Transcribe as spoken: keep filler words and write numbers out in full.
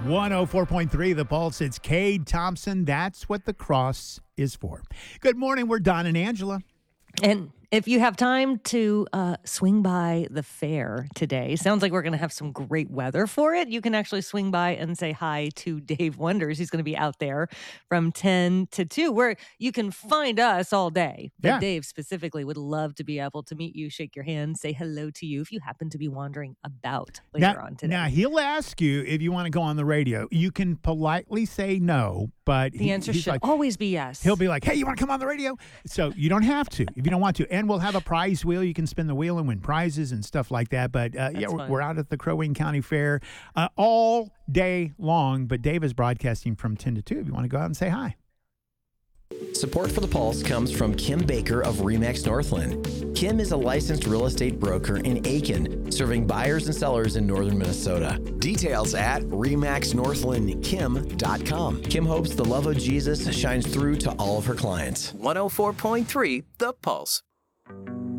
one oh four point three The Pulse. It's Cade Thompson. That's what the cross is for. Good morning. We're Don and Angela. And if you have time to uh, swing by the fair today, sounds like we're going to have some great weather for it. You can actually swing by and say hi to Dave Wonders. He's going to be out there from ten to two, where you can find us all day. But Yeah. Dave specifically would love to be able to meet you, shake your hand, say hello to you if you happen to be wandering about later Now, on today. now, he'll ask you if you want to go on the radio. You can politely say no, but the he- answer he's should like, always be yes. he'll be like, hey, you want to come on the radio? So you don't have to if you don't want to. And we'll have a prize wheel. You can spin the wheel and win prizes and stuff like that. But uh, yeah, we're, fun. we're out at the Crow Wing County Fair uh, all day long. But Dave is broadcasting from ten to two if you want to go out and say hi. Support for The Pulse comes from Kim Baker of RE/MAX Northland. Kim is a licensed real estate broker in Aiken, serving buyers and sellers in northern Minnesota. Details at remax northland kim dot com. Kim hopes the love of Jesus shines through to all of her clients. one oh four point three The Pulse.